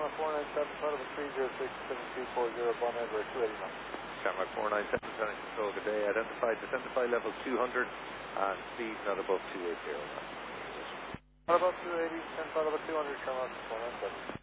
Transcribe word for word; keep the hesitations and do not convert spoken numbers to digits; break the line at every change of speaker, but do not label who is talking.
Shamrock four nine seven, Tower three zero six, seven two four zero, Bon Edward two eighty knots.
Shamrock four nine seven, Lieutenant Control, good day. Identified, identify level two hundred and speed not above two eighty knots.
Not above two eighty, ten about two hundred, Shamrock four nine seven.